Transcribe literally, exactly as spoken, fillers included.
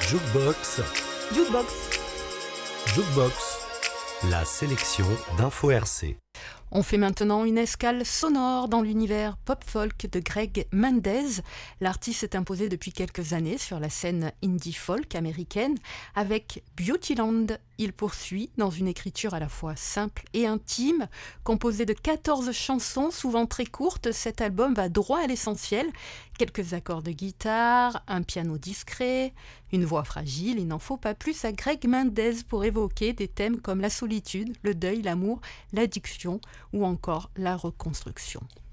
Jukebox, Jukebox. Jukebox, la sélection d'Info R C. On fait maintenant une escale sonore dans l'univers pop-folk de Greg Mendez. L'artiste s'est imposé depuis quelques années sur la scène indie-folk américaine. Avec Beautyland, il poursuit dans une écriture à la fois simple et intime. Composé de quatorze chansons, souvent très courtes, cet album va droit à l'essentiel. Quelques accords de guitare, un piano discret, une voix fragile. Il n'en faut pas plus à Greg Mendez pour évoquer des thèmes comme la solitude, le deuil, l'amour, l'addiction ou encore la reconstruction.